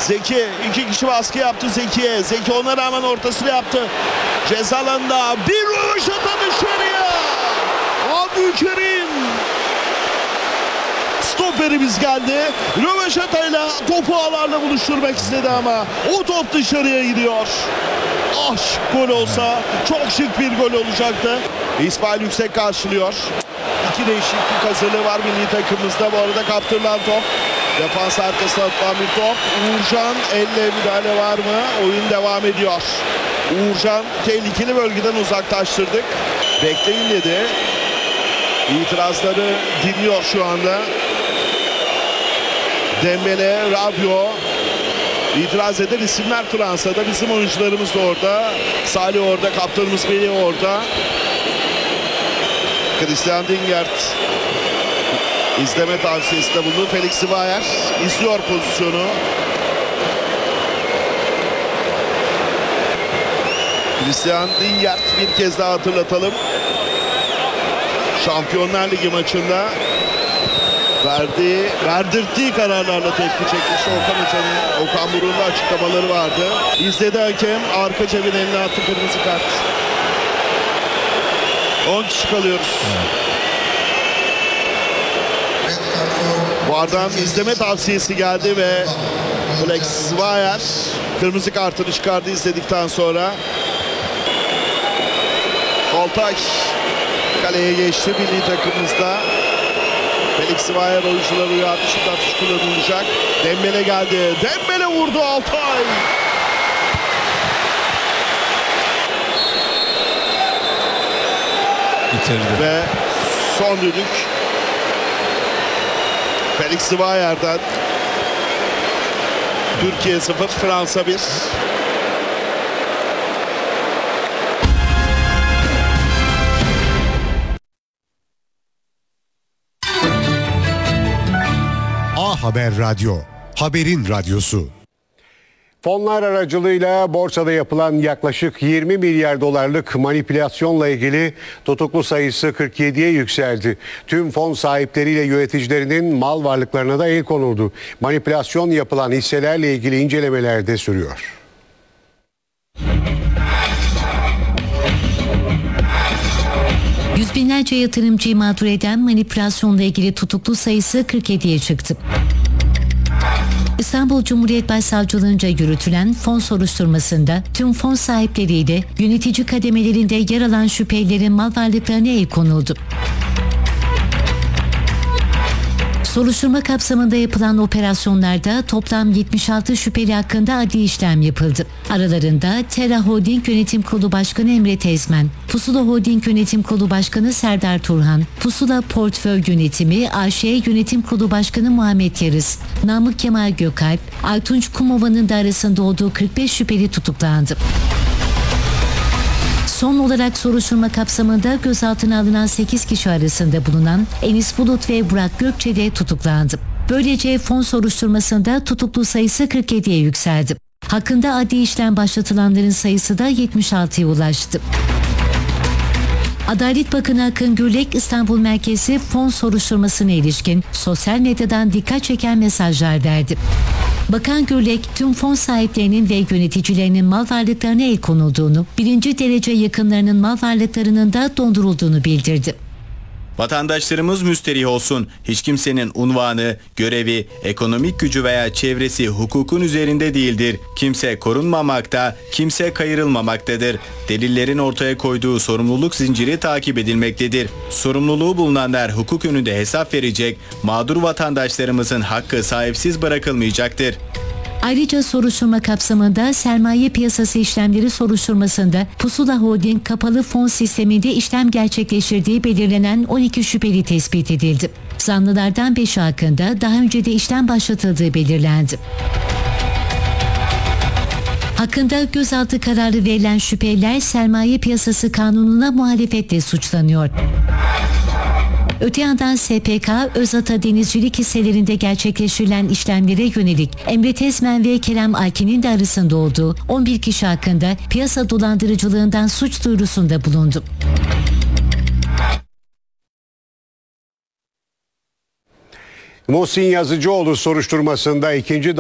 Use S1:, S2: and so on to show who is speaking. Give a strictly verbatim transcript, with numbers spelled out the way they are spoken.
S1: Zeki iki kişi baskı yaptı Zeki'ye. Zeki ona rağmen ortasını yaptı. Ceza alanında bir röveşata dışarıya. Abdülkerim. Stoperimiz geldi. Röveşatayla topu ağlarla buluşturmak istedi ama o top dışarıya gidiyor. Ah, gol olsa çok şık bir gol olacaktı. İsmail Yüksek karşılıyor. İki değişiklik hazırlığı var milli takımımızda. Bu arada kaptırılan top. Defans arkasına atılan bir top. Uğurcan elle müdahale var mı? Oyun devam ediyor. Uğurcan tehlikeli bölgeden uzaklaştırdık. Bekleyin dedi. İtirazları dinliyor şu anda. Dembele, Rabiot. İtiraz eden isimler Fransa'da. Bizim oyuncularımız da orada. Salih orada, kaptanımız Melih orada. Christian Dingert izleme tavsiyesinde bulundu. Felix Zwayer izliyor pozisyonu. Christian Dingert bir kez daha hatırlatalım. Şampiyonlar Ligi maçında verdiği, verdirttiği kararlarla tepki çekmiş Okan Hoca'nın. Okan Buruk'un açıklamaları vardı. İzledi hakem. Arka cebine eline attı kırmızı kart. on kişi kalıyoruz. Vardan izleme tavsiyesi geldi ve Felix Zwayer kırmızı kartını çıkardı izledikten sonra. Altay kaleye geçti milli takımımızda. Felix Zwayer oyuncuları uyardı. Şimdi atış kullanılacak. Dembele geldi. Dembele vurdu Altay.
S2: Bitirdi.
S1: Ve son düdük Felix Zwayer'den. Türkiye sıfır, Fransa bir.
S3: A Haber Radyo, haberin radyosu.
S4: Fonlar aracılığıyla borsada yapılan yaklaşık yirmi milyar dolarlık manipülasyonla ilgili tutuklu sayısı kırk yediye yükseldi. Tüm fon sahipleriyle yöneticilerinin mal varlıklarına da el konuldu. Manipülasyon yapılan hisselerle ilgili incelemeler de sürüyor.
S5: Yüz binlerce yatırımcıyı mağdur eden manipülasyonla ilgili tutuklu sayısı kırk yediye çıktı. İstanbul Cumhuriyet Başsavcılığınca yürütülen fon soruşturmasında tüm fon sahipleriyle yönetici kademelerinde yer alan şüphelilerin mal varlıklarına el konuldu. Soruşturma kapsamında yapılan operasyonlarda toplam yetmiş altı şüpheli hakkında adli işlem yapıldı. Aralarında Terra Holding Yönetim Kurulu Başkanı Emre Tezmen, Pusula Holding Yönetim Kurulu Başkanı Serdar Turhan, Pusula Portföy Yönetimi A Ş Yönetim Kurulu Başkanı Muhammed Yarız, Namık Kemal Gökalp, Aytunç Kumova'nın da arasında olduğu kırk beş şüpheli tutuklandı. Son olarak soruşturma kapsamında gözaltına alınan sekiz kişi arasında bulunan Enis Bulut ve Burak Gökçe de tutuklandı. Böylece fon soruşturmasında tutuklu sayısı kırk yediye yükseldi. Hakkında adli işlem başlatılanların sayısı da yetmiş altıya ulaştı. Adalet Bakanı Akın Gürlek, İstanbul merkezli fon soruşturmasına ilişkin sosyal medyadan dikkat çeken mesajlar verdi. Bakan Gürlek, tüm fon sahiplerinin ve yöneticilerinin mal varlıklarına el konulduğunu, birinci derece yakınlarının mal varlıklarının da dondurulduğunu bildirdi.
S6: Vatandaşlarımız müsterih olsun. Hiç kimsenin unvanı, görevi, ekonomik gücü veya çevresi hukukun üzerinde değildir. Kimse korunmamakta, kimse kayırılmamaktadır. Delillerin ortaya koyduğu sorumluluk zinciri takip edilmektedir. Sorumluluğu bulunanlar hukuk önünde hesap verecek, mağdur vatandaşlarımızın hakkı sahipsiz bırakılmayacaktır.
S5: Ayrıca soruşturma kapsamında sermaye piyasası işlemleri soruşturmasında Pusula Holding kapalı fon sisteminde işlem gerçekleştirdiği belirlenen on iki şüpheli tespit edildi. Zanlılardan beşi hakkında daha önce de işlem başlatıldığı belirlendi. Hakkında gözaltı kararı verilen şüpheliler sermaye piyasası kanununa muhalefetle suçlanıyor. Öte yandan S P K, Özata Denizcilik hisselerinde gerçekleştirilen işlemlere yönelik Emre Tezmen ve Kerem Alkin'in de arasında olduğu on bir kişi hakkında piyasa dolandırıcılığından suç duyurusunda bulundu.
S4: Muhsin Yazıcıoğlu soruşturmasında ikinci